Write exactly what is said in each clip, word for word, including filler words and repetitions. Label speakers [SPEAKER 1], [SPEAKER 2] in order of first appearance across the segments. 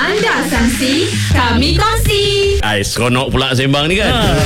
[SPEAKER 1] Anda sangsi, kami kongsi.
[SPEAKER 2] Ay, seronok pula sembang ni kan. Ha.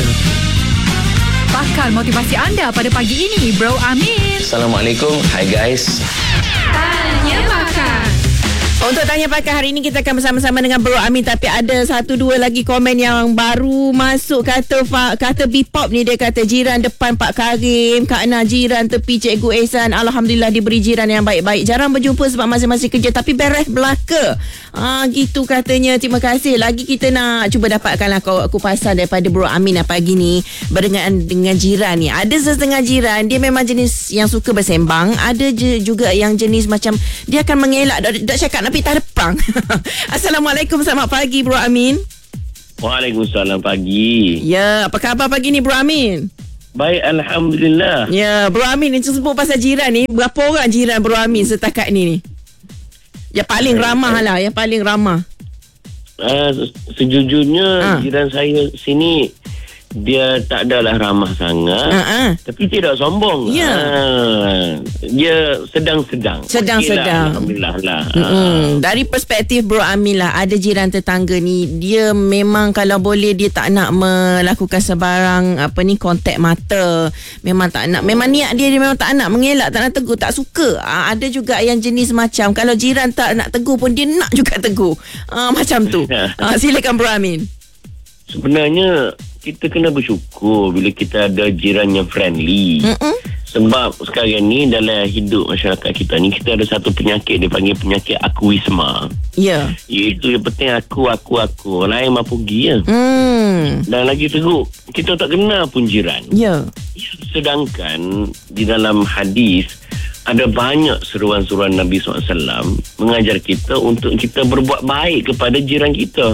[SPEAKER 1] Bakal motivasi anda pada pagi ini, Bro Amin.
[SPEAKER 3] Assalamualaikum. Hi guys.
[SPEAKER 1] Tanya bakal.
[SPEAKER 4] Untuk Tanya Pakar hari ini kita akan bersama-sama dengan Bro Amin. Tapi ada satu dua lagi komen yang baru masuk. Kata kata Bipop ni, dia kata jiran depan Pak Karim, Kak Nah, jiran tepi Cikgu Ehsan, Alhamdulillah diberi jiran yang baik-baik. Jarang berjumpa sebab masing-masing kerja, tapi beres belaka. Ah, gitu katanya. Terima kasih. Lagi kita nak cuba dapatkanlah kupasan daripada Bro Amin pagi ni berkenaan dengan jiran ni. Ada setengah jiran dia memang jenis yang suka bersembang, ada je juga yang jenis macam dia akan mengelak. Dak cakap nak pergi tarepang. Assalamualaikum, selamat pagi Bro Amin.
[SPEAKER 5] Waalaikumsalam pagi.
[SPEAKER 4] Ya, apa khabar pagi ni Bro Amin?
[SPEAKER 5] Baik, Alhamdulillah.
[SPEAKER 4] Ya, Bro Amin ni sebut pasal jiran ni. Berapa orang jiran Bro Amin setakat ni ni? Yang paling ramah lah, yang paling ramah.
[SPEAKER 5] Uh, sejujurnya
[SPEAKER 4] ha.
[SPEAKER 5] jiran saya sini dia tak adalah ramah sangat,
[SPEAKER 4] ha-ha.
[SPEAKER 5] tapi tidak sombong.
[SPEAKER 4] Ya.
[SPEAKER 5] Uh, dia sedang-sedang.
[SPEAKER 4] Sedang-sedang.
[SPEAKER 5] Okay lah, Alhamdulillah lah.
[SPEAKER 4] Mm-hmm. Dari perspektif Bro Amin lah, ada jiran tetangga ni, dia memang kalau boleh dia tak nak melakukan sebarang apa ni kontak mata. Memang tak nak. Memang niat dia, dia memang tak nak mengelak, tak nak tegur, tak suka. Ha, ada juga yang jenis macam kalau jiran tak nak tegur pun dia nak juga tegur. Ha, macam tu. Ha, silakan Bro Amin.
[SPEAKER 5] Sebenarnya kita kena bersyukur bila kita ada jiran yang friendly. Mm-mm. Sebab sekarang ni dalam hidup masyarakat kita ni, kita ada satu penyakit dia panggil penyakit akuisma.
[SPEAKER 4] Ya. Yeah.
[SPEAKER 5] Iaitu yang penting aku, aku, aku. Lain mampu pergi ya.
[SPEAKER 4] Mm.
[SPEAKER 5] Dan lagi teruk, kita tak kenal pun jiran.
[SPEAKER 4] Ya. Yeah.
[SPEAKER 5] Sedangkan di dalam hadis ada banyak seruan-seruan Nabi sallallahu alaihi wasallam mengajar kita untuk kita berbuat baik kepada jiran kita.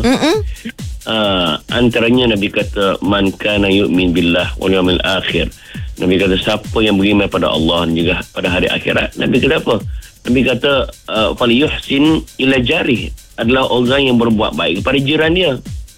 [SPEAKER 5] Uh, antaranya Nabi kata man kana yu'min billah wal yawmil akhir. Nabi kata siapa yang beriman pada Allah dan juga pada hari akhirat. Nabi kata apa? Nabi kata uh, fal yuhsin ila jarih, adalah orang yang berbuat baik kepada jiran dia.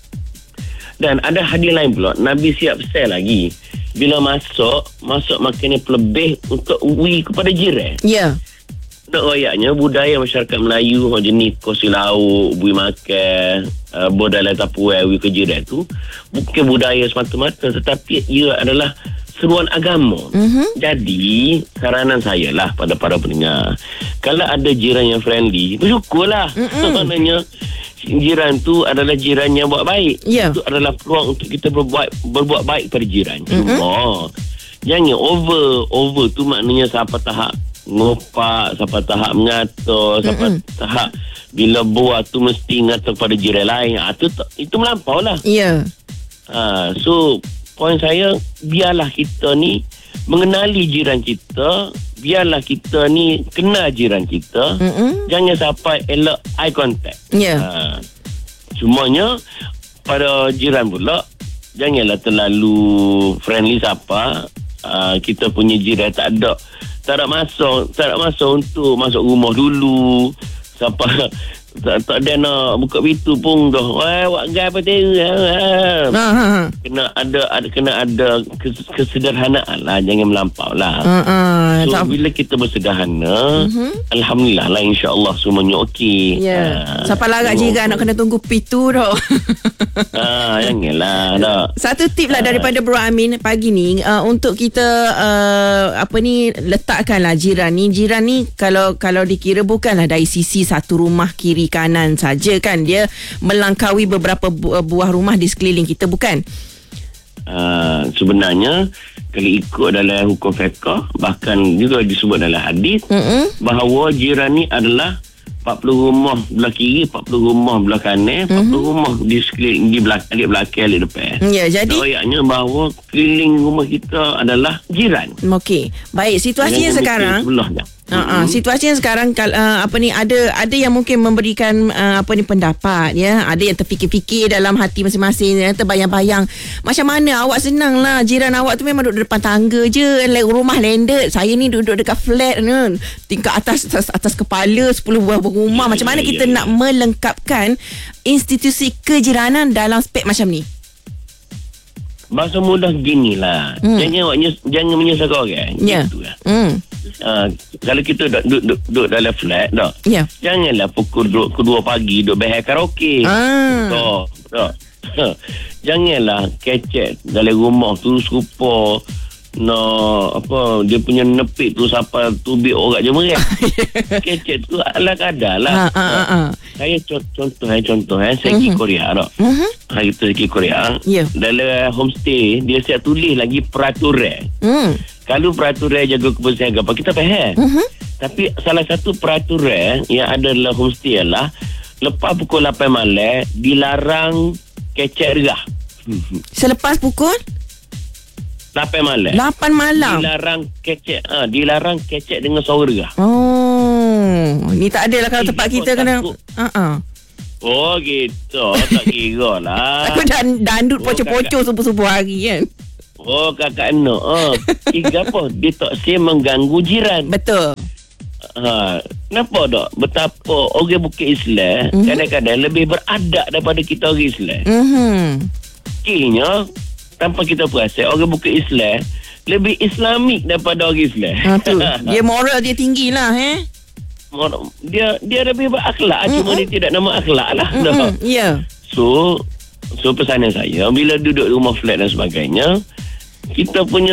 [SPEAKER 5] Dan ada hadis lain pula, Nabi siap share lagi. Bila masuk, masuk makannya pelebih untuk uwi kepada jiran.
[SPEAKER 4] Ya. Yeah.
[SPEAKER 5] Nak royaknya budaya masyarakat Melayu, jenis kosi lauk, bui makan, uh, bodai tapuai, uwi ke jiran tu, bukan budaya semata-mata, tetapi ia adalah seruan agama. Mm-hmm. Jadi, saranan saya lah pada para pendengar, kalau ada jiran yang friendly, bersyukurlah. Mm-hmm. Maknanya, jiran tu adalah jiran yang buat baik. Yeah. Itu adalah peluang untuk kita berbuat berbuat baik pada jiran. Mm-hmm. Cuma jangan over over tu maknanya sampai tahap ngopak, sampai tahap mengatur, sampai Mm-mm. tahap bila buat tu mesti ngatur pada jiran lain. Ha, tu, itu melampau lah.
[SPEAKER 4] Ya. Yeah.
[SPEAKER 5] Ha, so poin saya, biarlah kita ni mengenali jiran kita, biarlah kita ni kenal jiran kita. Mm-mm. Jangan sampai elak eye contact.
[SPEAKER 4] Ya. Yeah.
[SPEAKER 5] Ha, cumanya pada jiran pula janganlah terlalu friendly siapa. Ha, kita punya jiran tak ada tak ada masa tak ada masa untuk masuk rumah dulu. Siapa tak, tak ada nak buka pintu pun dah wah buat gai apa tu. Ha, ha. Kena ada, ada kena ada kesederhanaan lah, jangan melampau lah. Ha, ha. So tak. Bila kita bersederhana, uh-huh. Alhamdulillah lah, insya-Allah semuanya okey.
[SPEAKER 4] Ya. Yeah. Ha, siapa larat so, jiran nak kena tunggu pintu dah.
[SPEAKER 5] Ha, janganlah dah.
[SPEAKER 4] Satu tip lah ha. daripada Bro Amin pagi ni, uh, untuk kita uh, apa ni letakkanlah jiran ni. Jiran ni kalau kalau dikira bukanlah dari sisi satu rumah kiri kanan saja kan, dia melangkaui beberapa bu- buah rumah di sekeliling kita, bukan?
[SPEAKER 5] Uh, sebenarnya kalau ikut dalam hukum fiqh, bahkan juga disebut dalam hadis, mm-hmm. bahawa jiran ni adalah empat puluh rumah belah kiri, empat puluh rumah belah kanan, mm-hmm. empat puluh rumah di sekeliling, di belakang, alik belakang, alik depan. Ya, jadi ayatnya bahawa keliling rumah kita adalah jiran.
[SPEAKER 4] Okey. Baik, situasinya yang sekarang sebelahnya. Uh-uh. Situasinya sekarang uh, apa ni ada ada yang mungkin memberikan uh, apa ni pendapat ya, ada yang terfikir-fikir dalam hati masing-masing ya, terbayang-bayang macam mana awak senang lah jiran awak tu memang duduk depan tangga je, rumah landed, saya ni duduk dekat flat ni, tingkat atas atas, atas kepala sepuluh buah rumah. Macam mana kita nak melengkapkan institusi kejiranan dalam spek macam ni?
[SPEAKER 5] bahasa mudah ginilah.
[SPEAKER 4] Hmm.
[SPEAKER 5] Jangan awak nyes, jangan menyusahkan orang.
[SPEAKER 4] Ya.
[SPEAKER 5] Gitu lah.
[SPEAKER 4] Hmm.
[SPEAKER 5] Uh, kalau kita duduk, duduk, duduk, duduk dalam flat tak,
[SPEAKER 4] Ya.
[SPEAKER 5] janganlah pukul dua, kedua pagi duduk behel karaoke.
[SPEAKER 4] Ah.
[SPEAKER 5] Tak, tak. Janganlah kecek dalam rumah tu serupa no apa dia punya nepik tu sampai tubik orang je merah. Kecek tu ala kadar lah.
[SPEAKER 4] Ha, ha, ha, ha.
[SPEAKER 5] Saya contoh contoh eh contoh eh saya pergi
[SPEAKER 4] Mhm.
[SPEAKER 5] Korea tak.
[SPEAKER 4] Mhm.
[SPEAKER 5] Hari tu saya pergi Korea.
[SPEAKER 4] Ya.
[SPEAKER 5] Dalam homestay dia siap tulis lagi peraturan.
[SPEAKER 4] Hmm.
[SPEAKER 5] Kalau peraturan jaga kebersihan apa kita faham.
[SPEAKER 4] Mhm.
[SPEAKER 5] Tapi salah satu peraturan yang ada dalam homestay ialah lepas pukul lapan malam dilarang kecek regah.
[SPEAKER 4] Selepas pukul
[SPEAKER 5] lapan malam.
[SPEAKER 4] lapan malam.
[SPEAKER 5] Dilarang kecek ha, dilarang kecek dengan suara regah.
[SPEAKER 4] Oh, ni tak adalah kalau
[SPEAKER 5] Eh,
[SPEAKER 4] tempat
[SPEAKER 5] kau
[SPEAKER 4] kita kena.
[SPEAKER 5] takut.
[SPEAKER 4] Ha ah.
[SPEAKER 5] Oh gitu. Tak kira lah.
[SPEAKER 4] Aku dan dandut
[SPEAKER 5] Oh,
[SPEAKER 4] pocok-pocok subuh-subuh hari kan.
[SPEAKER 5] Oh kakak Nok. Oh, tiga apa? Dia tak siap mengganggu jiran.
[SPEAKER 4] Betul.
[SPEAKER 5] Ha, kenapa tak? Betapa orang Bukit Islam mm-hmm. kadang-kadang lebih beradab daripada kita orang Islam.
[SPEAKER 4] Mhm.
[SPEAKER 5] Kira tanpa kita perasan orang Bukit Islam lebih Islamik daripada orang Islam.
[SPEAKER 4] Ha tu. Dia moral dia tinggi lah eh.
[SPEAKER 5] dia dia lebih berakhlak. Mm-hmm. Cuma dia tidak nama akhlak lah.
[SPEAKER 4] Mm-hmm. Ya. Yeah.
[SPEAKER 5] So so pesanan saya bila duduk rumah flat dan sebagainya, kita punya